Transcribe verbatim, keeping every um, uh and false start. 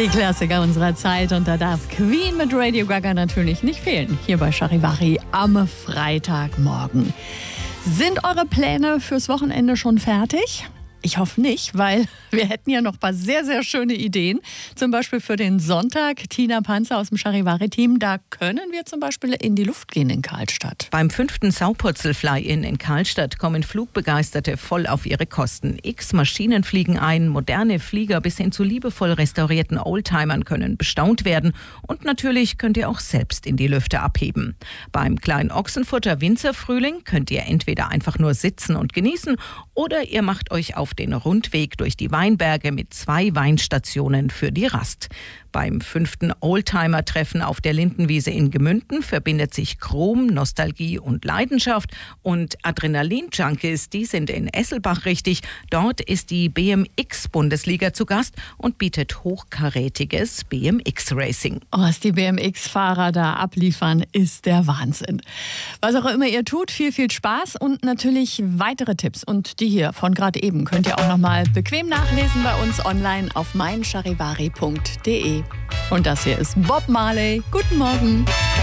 Die Klassiker unserer Zeit, und da darf Queen mit Radio Gaga natürlich nicht fehlen. Hier bei Charivari am Freitagmorgen. Sind eure Pläne fürs Wochenende schon fertig? Ich hoffe nicht, weil wir hätten ja noch ein paar sehr, sehr schöne Ideen. Zum Beispiel für den Sonntag. Tina Panzer aus dem Charivari-Team. Da können wir zum Beispiel in die Luft gehen in Karlstadt. Beim fünften Saupurzel-Fly-In in Karlstadt kommen Flugbegeisterte voll auf ihre Kosten. X Maschinen fliegen ein, moderne Flieger bis hin zu liebevoll restaurierten Oldtimern können bestaunt werden. Und natürlich könnt ihr auch selbst in die Lüfte abheben. Beim kleinen Ochsenfurter Winzerfrühling könnt ihr entweder einfach nur sitzen und genießen oder ihr macht euch auf den Rundweg durch die Weinberge mit zwei Weinstationen für die Rast. Beim fünften Oldtimer-Treffen auf der Lindenwiese in Gemünden verbindet sich Chrom, Nostalgie und Leidenschaft. Und Adrenalin-Junkies, die sind in Esselbach richtig. Dort ist die B M X-Bundesliga zu Gast und bietet hochkarätiges B M X-Racing. Oh, was die B M X-Fahrer da abliefern, ist der Wahnsinn. Was auch immer ihr tut, viel, viel Spaß und natürlich weitere Tipps. Und die hier von gerade eben könnt ihr auch noch mal bequem nachlesen bei uns online auf mein charivari punkt de. Und das hier ist Bob Marley. Guten Morgen.